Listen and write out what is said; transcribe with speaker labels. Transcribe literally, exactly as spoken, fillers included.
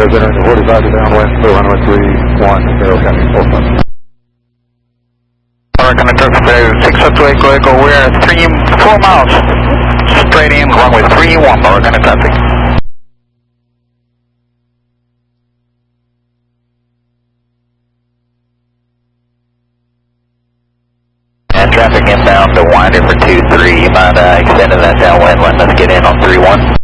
Speaker 1: Sierra's entering the forty-five to downwind, so runway three one zero, copy, full stop.
Speaker 2: Oregon interpreter six oh two Echo Echo, we're three, four miles straight in, runway three one, Oregon traffic. And traffic inbound to Winder for two three, you mind uh, extending that downwind, letting us get in on three one?